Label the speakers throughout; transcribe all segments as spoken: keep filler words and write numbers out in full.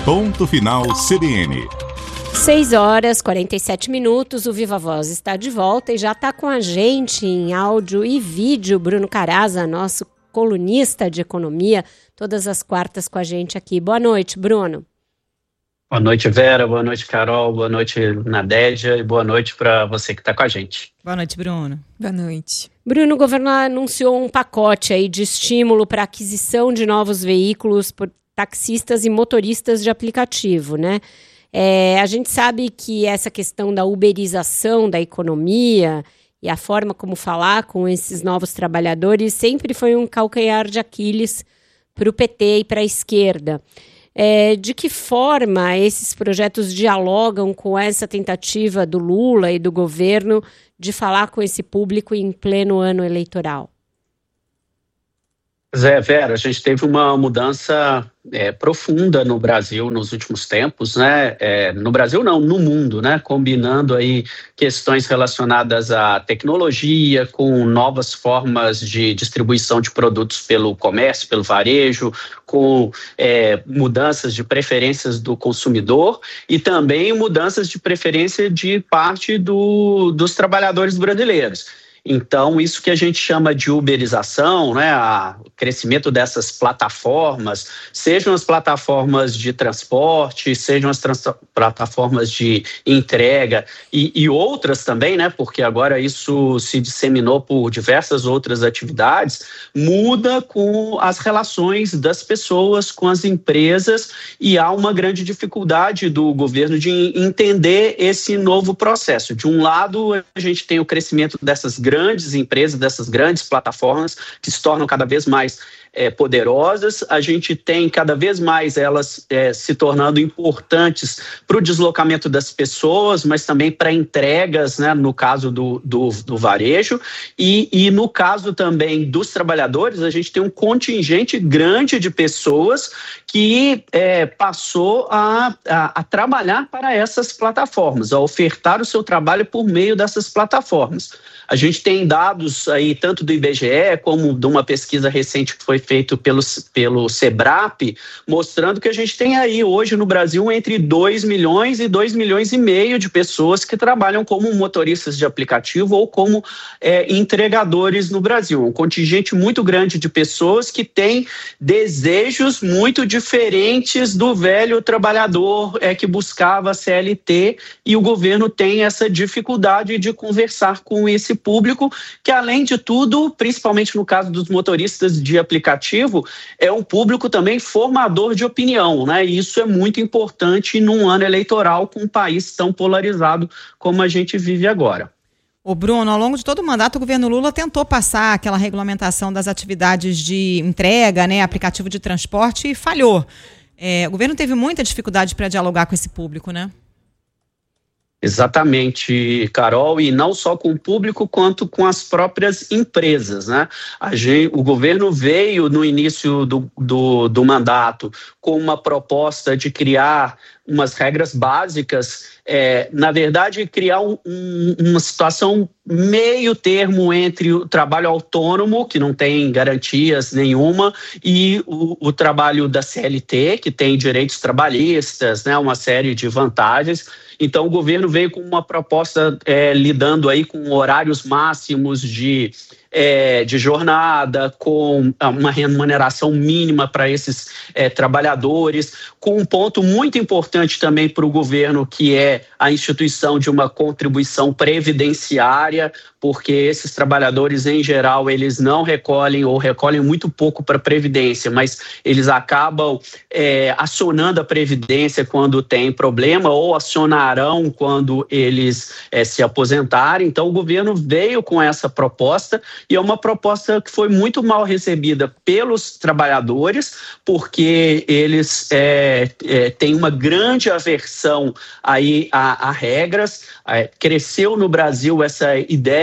Speaker 1: Ponto Final C B N.
Speaker 2: seis horas e quarenta e sete minutos, o Viva Voz está de volta e já está com a gente em áudio e vídeo Bruno Caraza, nosso colunista de economia, todas as quartas com a gente aqui. Boa noite, Bruno.
Speaker 3: Boa noite, Vera, boa noite, Carol, boa noite, Nadédia, e boa noite para você que está com a gente.
Speaker 4: Boa noite, Bruno.
Speaker 5: Boa noite.
Speaker 2: Bruno, o governo anunciou um pacote aí de estímulo para aquisição de novos veículos por taxistas e motoristas de aplicativo, né? É, a gente sabe que essa questão da uberização da economia e a forma como falar com esses novos trabalhadores sempre foi um calcanhar de Aquiles para o P T e para a esquerda. É, de que forma esses projetos dialogam com essa tentativa do Lula e do governo de falar com esse público em pleno ano eleitoral?
Speaker 3: Zé, Vera, a gente teve uma mudança é, profunda no Brasil nos últimos tempos, né? É, no Brasil não, no mundo, né? Combinando aí questões relacionadas à tecnologia com novas formas de distribuição de produtos pelo comércio, pelo varejo, com é, mudanças de preferências do consumidor e também mudanças de preferência de parte do, dos trabalhadores brasileiros. Então, isso que a gente chama de uberização, né, a, o crescimento dessas plataformas, sejam as plataformas de transporte, sejam as trans, plataformas de entrega e, e outras também, né, porque agora isso se disseminou por diversas outras atividades, muda com as relações das pessoas com as empresas e há uma grande dificuldade do governo de entender esse novo processo. De um lado, a gente tem o crescimento dessas grandes empresas, dessas grandes plataformas que se tornam cada vez mais é, poderosas, a gente tem cada vez mais elas é, se tornando importantes para o deslocamento das pessoas, mas também para entregas, né, no caso do, do, do varejo, e, e no caso também dos trabalhadores, a gente tem um contingente grande de pessoas que é, passou a, a, a trabalhar para essas plataformas, a ofertar o seu trabalho por meio dessas plataformas. A gente tem dados aí tanto do I B G E como de uma pesquisa recente que foi feita pelo, pelo SEBRAP, mostrando que a gente tem aí hoje no Brasil entre dois milhões e dois milhões e meio de pessoas que trabalham como motoristas de aplicativo ou como é, entregadores no Brasil. Um contingente muito grande de pessoas que têm desejos muito diferentes do velho trabalhador é, que buscava a C L T, e o governo tem essa dificuldade de conversar com esse público, que além de tudo, principalmente no caso dos motoristas de aplicativo, é um público também formador de opinião, né? E isso é muito importante num ano eleitoral com um país tão polarizado como a gente vive agora.
Speaker 4: Ô Bruno, ao longo de todo o mandato, o governo Lula tentou passar aquela regulamentação das atividades de entrega, né, aplicativo de transporte, e falhou. É, o governo teve muita dificuldade para dialogar com esse público, né?
Speaker 3: Exatamente, Carol, e não só com o público, quanto com as próprias empresas, né? A gente, o governo veio no início do, do, do mandato com uma proposta de criar umas regras básicas, é, na verdade, criar um, um, uma situação meio termo entre o trabalho autônomo, que não tem garantias nenhuma, e o, o trabalho da C L T, que tem direitos trabalhistas, né, uma série de vantagens. Então, o governo veio com uma proposta é, lidando aí com horários máximos de, é, de jornada, com uma remuneração mínima para esses é, trabalhadores, com um ponto muito importante também para o governo, que é a instituição de uma contribuição previdenciária, porque esses trabalhadores, em geral, eles não recolhem ou recolhem muito pouco para a Previdência, mas eles acabam é, acionando a Previdência quando tem problema ou acionarão quando eles é, se aposentarem. Então, o governo veio com essa proposta e é uma proposta que foi muito mal recebida pelos trabalhadores, porque eles é, é, têm uma grande aversão aí a, a regras. É, cresceu no Brasil essa ideia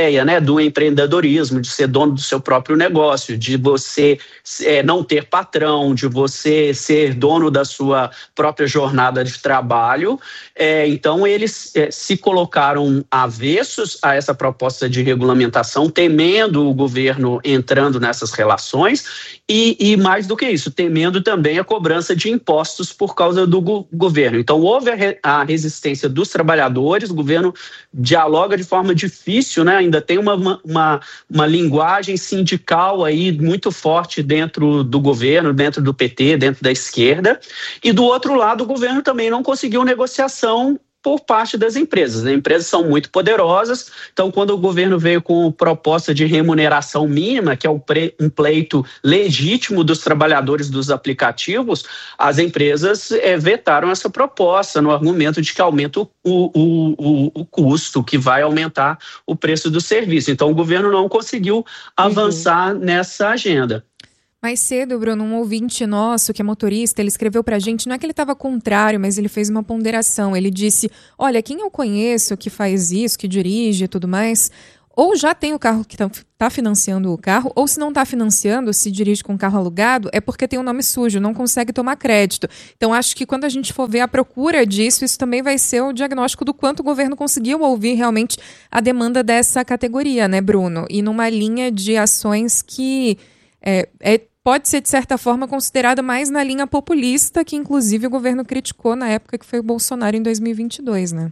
Speaker 3: ideia, né, do empreendedorismo, de ser dono do seu próprio negócio, de você é, não ter patrão, de você ser dono da sua própria jornada de trabalho. É, então, eles é, se colocaram avessos a essa proposta de regulamentação, temendo o governo entrando nessas relações e, e mais do que isso, temendo também a cobrança de impostos por causa do go- governo. Então, houve a, re- a resistência dos trabalhadores, o governo dialoga de forma difícil, né? Ainda tem uma, uma, uma linguagem sindical aí muito forte dentro do governo, dentro do P T, dentro da esquerda, e do outro lado o governo também não conseguiu negociação por parte das empresas. As empresas são muito poderosas, então quando o governo veio com proposta de remuneração mínima, que é um pleito legítimo dos trabalhadores dos aplicativos, as empresas é, vetaram essa proposta no argumento de que aumenta o, o, o, o custo, que vai aumentar o preço do serviço. Então o governo não conseguiu avançar uhum. nessa agenda.
Speaker 5: Mais cedo, Bruno, um ouvinte nosso, que é motorista, ele escreveu pra gente, não é que ele estava contrário, mas ele fez uma ponderação. Ele disse, olha, quem eu conheço que faz isso, que dirige e tudo mais, ou já tem o carro que está tá financiando o carro, ou se não está financiando, se dirige com carro alugado, é porque tem um nome sujo, não consegue tomar crédito. Então, acho que quando a gente for ver a procura disso, isso também vai ser o diagnóstico do quanto o governo conseguiu ouvir realmente a demanda dessa categoria, né, Bruno? E numa linha de ações que... É, é, pode ser, de certa forma, considerada mais na linha populista, que inclusive o governo criticou na época que foi o Bolsonaro em dois mil e vinte e dois, né?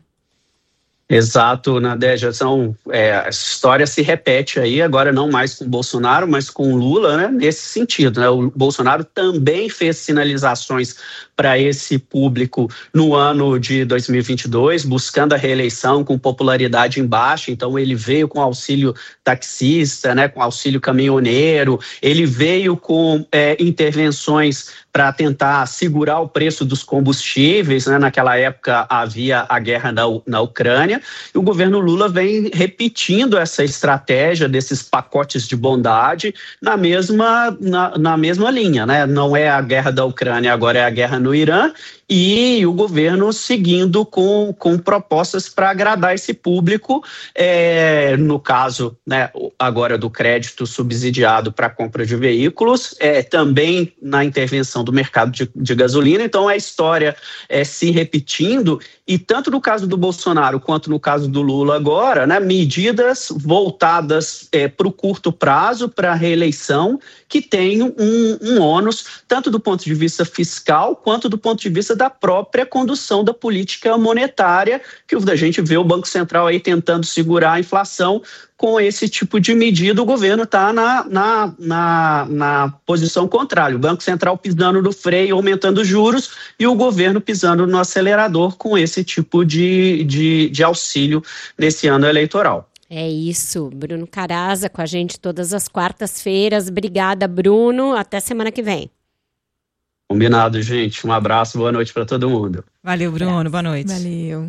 Speaker 3: Exato, Nadégia, são, é, a história se repete aí, agora não mais com o Bolsonaro, mas com o Lula, né, nesse sentido, né, o Bolsonaro também fez sinalizações para esse público no ano de dois mil e vinte e dois, buscando a reeleição com popularidade em baixa, então ele veio com auxílio taxista, né, com auxílio caminhoneiro, ele veio com é, intervenções para tentar segurar o preço dos combustíveis, né? Naquela época havia a guerra na, na Ucrânia, e o governo Lula vem repetindo essa estratégia desses pacotes de bondade na mesma, na, na mesma linha, né? Não é a guerra da Ucrânia, agora é a guerra no Irã, e o governo seguindo com, com propostas para agradar esse público, é, no caso, né, agora do crédito subsidiado para a compra de veículos, é, também na intervenção do mercado de, de gasolina. Então a história é se repetindo, e tanto no caso do Bolsonaro quanto no caso do Lula agora, né, medidas voltadas é, para o curto prazo, para a reeleição, que tem um, um ônus tanto do ponto de vista fiscal quanto do ponto de vista da própria condução da política monetária, que a gente vê o Banco Central aí tentando segurar a inflação. Com esse tipo de medida, o governo está na, na, na, na posição contrária. O Banco Central pisando no freio, aumentando os juros, e o governo pisando no acelerador com esse tipo de, de, de auxílio nesse ano eleitoral.
Speaker 2: É isso, Bruno Caraza com a gente todas as quartas-feiras. Obrigada, Bruno. Até semana que vem.
Speaker 3: Combinado, gente. Um abraço, boa noite para todo mundo.
Speaker 4: Valeu, Bruno. Boa noite.
Speaker 5: Valeu.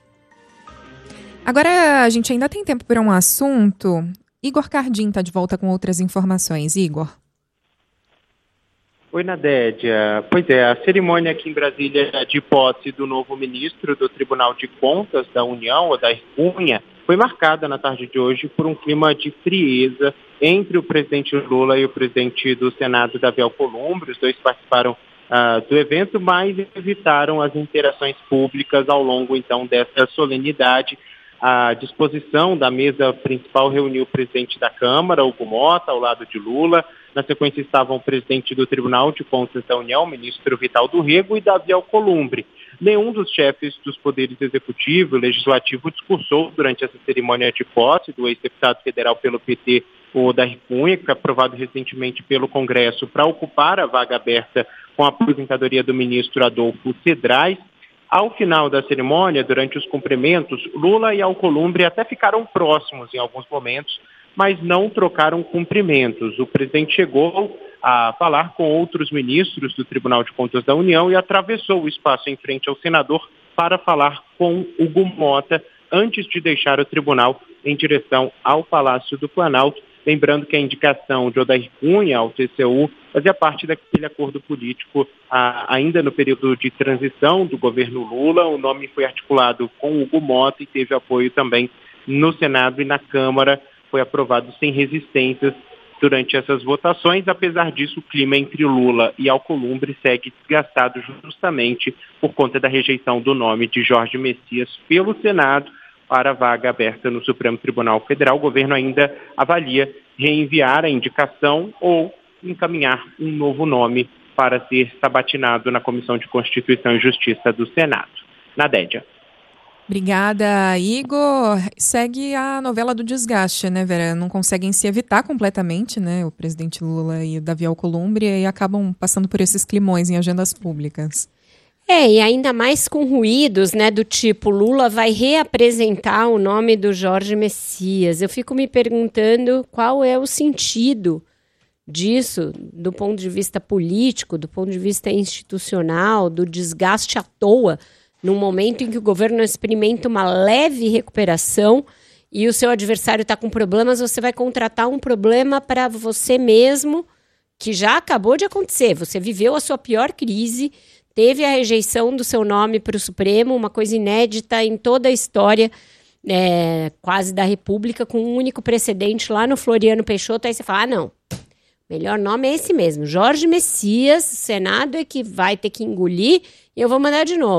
Speaker 5: Agora, a gente ainda tem tempo para um assunto. Igor Cardim está de volta com outras informações. Igor.
Speaker 6: Oi, Nadédia. Pois é, a cerimônia aqui em Brasília de posse do novo ministro do Tribunal de Contas da União, Odair Cunha, foi marcada na tarde de hoje por um clima de frieza entre o presidente Lula e o presidente do Senado, Davi Alcolumbre. Os dois participaram uh, do evento, mas evitaram as interações públicas ao longo, então, dessa solenidade. A disposição da mesa principal reuniu o presidente da Câmara, Hugo Mota, ao lado de Lula. Na sequência estavam o presidente do Tribunal de Contas da União, o ministro Vital do Rego, e Davi Alcolumbre. Nenhum dos chefes dos poderes executivo e legislativo discursou durante essa cerimônia de posse do ex-deputado federal pelo P T, o Odair Cunha, que foi aprovado recentemente pelo Congresso para ocupar a vaga aberta com a aposentadoria do ministro Adolfo Cedrais. Ao final da cerimônia, durante os cumprimentos, Lula e Alcolumbre até ficaram próximos em alguns momentos, mas não trocaram cumprimentos. O presidente chegou a falar com outros ministros do Tribunal de Contas da União e atravessou o espaço em frente ao senador para falar com Hugo Mota antes de deixar o tribunal em direção ao Palácio do Planalto. Lembrando que a indicação de Odair Cunha ao T C U fazia parte daquele acordo político ah, ainda no período de transição do governo Lula. O nome foi articulado com Hugo Mota e teve apoio também no Senado e na Câmara foi aprovado sem resistências durante essas votações. Apesar disso, o clima entre Lula e Alcolumbre segue desgastado justamente por conta da rejeição do nome de Jorge Messias pelo Senado para a vaga aberta no Supremo Tribunal Federal. O governo ainda avalia reenviar a indicação ou encaminhar um novo nome para ser sabatinado na Comissão de Constituição e Justiça do Senado. Nadédia.
Speaker 5: Obrigada, Igor. Segue a novela do desgaste, né, Vera? Não conseguem se evitar completamente, né, o presidente Lula e o Davi Alcolumbre, e acabam passando por esses climões em agendas públicas.
Speaker 2: É, e ainda mais com ruídos, né, do tipo, Lula vai reapresentar o nome do Jorge Messias. Eu fico me perguntando qual é o sentido disso, do ponto de vista político, do ponto de vista institucional, do desgaste à toa, num momento em que o governo experimenta uma leve recuperação e o seu adversário está com problemas, você vai contratar um problema para você mesmo, que já acabou de acontecer. Você viveu a sua pior crise, teve a rejeição do seu nome para o Supremo, uma coisa inédita em toda a história é, quase da República, com um único precedente lá no Floriano Peixoto. Aí você fala, ah, não, melhor nome é esse mesmo, Jorge Messias, o Senado é que vai ter que engolir e eu vou mandar de novo.